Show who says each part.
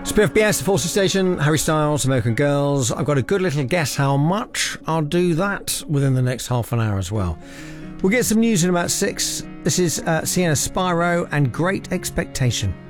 Speaker 1: Spiff BS, the Forces Station, Harry Styles, American Girls. I've got a good little guess how much. I'll do that within the next half an hour as well. We'll get some news in about 6. This is Sienna Spyro and Great Expectation.